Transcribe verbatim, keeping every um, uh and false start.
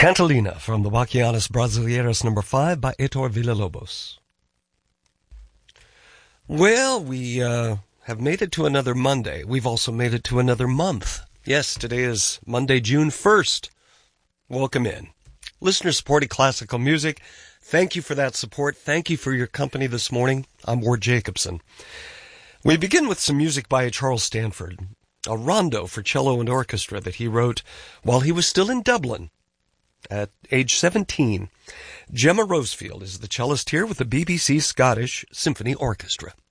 Cantalina from the Bachianas Brasileiras number five by Heitor Villa-Lobos. Well, we uh, have made it to another Monday. We've also made it to another month. Yes, today is Monday, June first. Welcome in. Listener-supported classical music. Thank you for that support. Thank you for your company this morning. I'm Ward Jacobson. We begin with some music by Charles Stanford, a rondo for cello and orchestra that he wrote while he was still in Dublin at age seventeen. Gemma Rosefield is the cellist here with the B B C Scottish Symphony Orchestra.